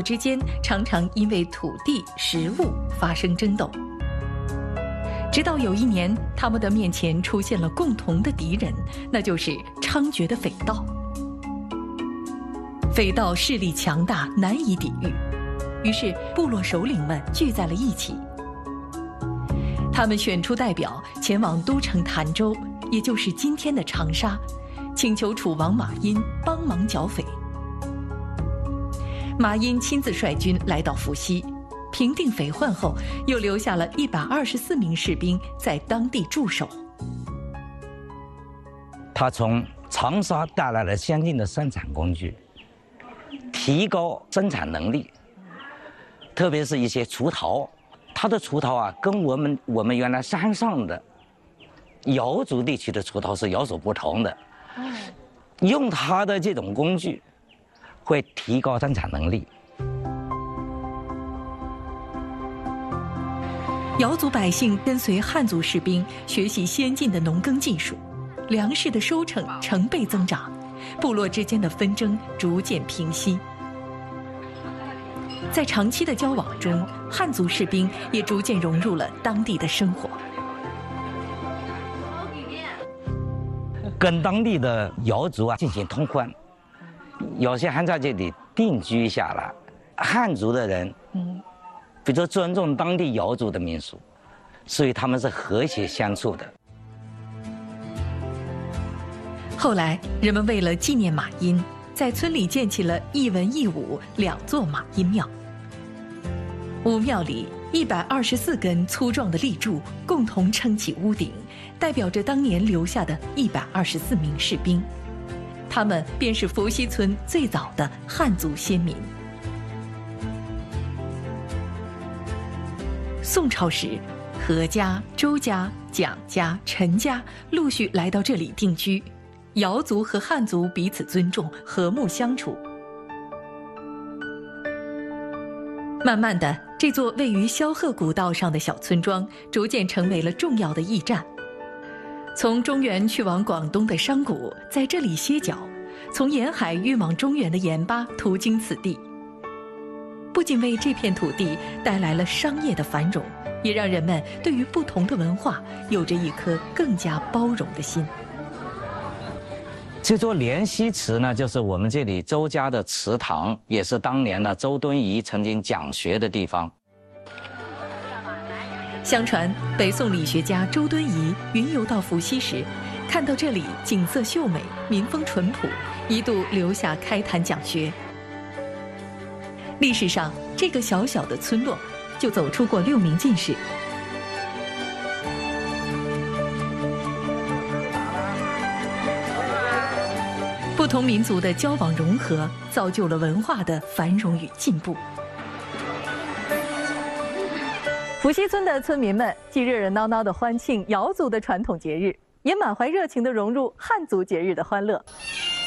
之间常常因为土地、食物发生争斗。直到有一年，他们的面前出现了共同的敌人，那就是猖獗的匪盗。匪盗势力强大，难以抵御，于是部落首领们聚在了一起。他们选出代表前往都城潭州，也就是今天的长沙，请求楚王马殷帮忙剿匪。马殷亲自率军来到伏羲，平定匪患后，又留下了124名士兵在当地驻守。 他从长沙带来了先进的生产工具，提高生产能力，特别是一些锄头。它的锄头啊，跟我们原来山上的瑶族地区的锄头是有所不同的。用它的这种工具，会提高生产能力。 瑶族百姓跟随汉族士兵学习先进的农耕技术，粮食的收成成倍增长，部落之间的纷争逐渐平息。在长期的交往中，汉族士兵也逐渐融入了当地的生活， 跟当地的瑶族啊进行通婚，有些还在这里定居下来。汉族的人，比较尊重当地瑶族的民俗，所以他们是和谐相处的。 后来，人们为了纪念马殷，在村里建起了一文一武2座马殷庙。武庙里124根粗壮的立柱共同撑起屋顶，代表着当年留下的124名士兵，他们便是伏羲村最早的汉族先民。宋朝时，何家、周家、蒋家、陈家陆续来到这里定居，瑶族和汉族彼此尊重，和睦相处。慢慢的，这座位于萧鹤古道上的小村庄逐渐成为了重要的驿站。从中原去往广东的商贾在这里歇脚，从沿海运往中原的盐巴途经此地。不仅为这片土地带来了商业的繁荣，也让人们对于不同的文化有着一颗更加包容的心。 这座莲溪祠呢，就是我们这里周家的祠堂，也是当年呢周敦颐曾经讲学的地方。 相传，北宋理学家周敦颐云游到伏羲时，看到这里景色秀美，民风淳朴，一度留下开坛讲学。历史上，这个小小的村落就走出过6名进士。不同民族的交往融合，造就了文化的繁荣与进步。伏羲村的村民们既热热闹闹地欢庆瑶族的传统节日，也满怀热情地融入汉族节日的欢乐。